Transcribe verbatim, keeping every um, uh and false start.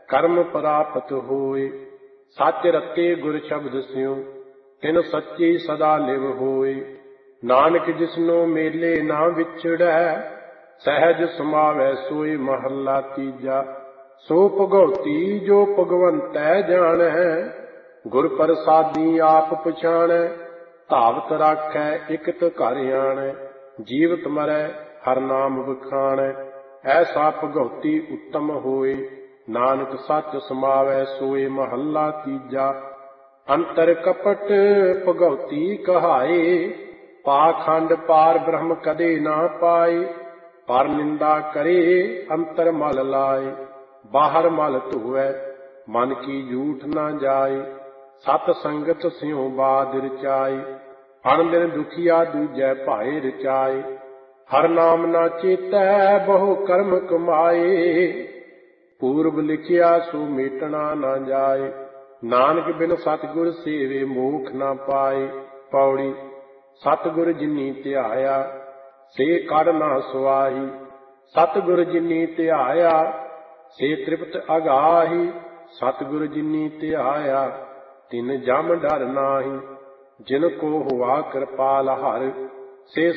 ਕਰਮ ਪ੍ਰਾਪਤ ਹੋਏ। ਸੱਚ ਰਤੇ ਗੁਰ ਸ਼ਬਦ ਸਿਉ ਤਿਨ ਸੱਚੀ ਸਦਾ ਲਿਵ ਹੋਏ। ਨਾਨਕ ਜਿਸਨੋ ਮੇਲੇ ਨਾ ਵਿਛੜੈ ਸਹਿਜ ਸਮਾਵੈ ਸੋਈ ਮਹੱਲਾ ਤੀਜਾ। ਸੋ ਭਗਉਤੀ ਜੋ ਭਗਵੰਤੈ ਜਾਣੈ ਗੁਰ ਪ੍ਰਸਾਦੀ ਆਪ ਪਛਾਣੈ। ਧਾਵਤ ਰਾਖੈ ਇਕਤ ਘਰ ਆਣੈ ਜੀਵਤ ਮਰੈ ਹਰ ਨਾਮ ਵਖਾਣੈ। ਐਸਾ ਭਗਉਤੀ ਉੱਤਮ ਹੋਏ ਨਾਨਕ ਸੱਚ ਸਮਾਵੈ ਸੋਏ ਮਹੱਲਾ ਤੀਜਾ। ਅੰਤਰ ਕਪਟ ਭਗਉਤੀ ਕਹਾਏ ਪਾਖੰਡ ਪਾਰ ਬ੍ਰਹਮ ਕਦੇ ਨਾ ਪਾਏ। ਪਰ ਨਿੰਦਾ ਕਰੇ ਅੰਤਰ ਮਲ ਲਾਏ ਬਾਹਰ ਮਲ ਧੋਵੈ ਮਨ ਕੀ ਝੂਠ ਨਾ ਜਾਏ। ਸਤ ਸੰਗਤ ਸਿਉ ਬਾਦ ਰਚਾਏ ਅਣ ਦਿਨ ਦੁਖੀਆ ਦੂਜੈ ਭਾਏ ਰਚਾਏ। ਹਰ ਨਾਮ ਨਾ ਚੇਤੈ ਬਹੁ ਕਰਮ ਕਮਾਏ ਪੂਰਬ ਲਿਖਿਆ ਸੋ ਮੇਟਣਾ ਨਾ ਜਾਏ। ਨਾਨਕ ਬਿਨ ਸਤਿਗੁਰ ਸੇਵੇ ਮੋਖ ਨਾ ਪਾਏ। ਪੌੜੀ ਸਤਿਗੁਰ ਜਿਨੀ ਧਿਆਇਆ ਸੇ ਕੜ ਨਾ ਸੁਆਹੀ। ਸਤਿਗੁਰ ਜਿਨੀ ਧਿਆਇਆ ਸੇ ਤ੍ਰਿਪਤ ਅਗਾਹੀ। ਸਤਿਗੁਰ ਜਿਨੀ ਧਿਆਇਆ ਤਿਨ ਜਮ ਡਰ ਨਾਹੀ। ਜਿਨ ਕੋ ਹੁਆ ਕਿਰਪਾਲ ਹਰਿ ਸੇ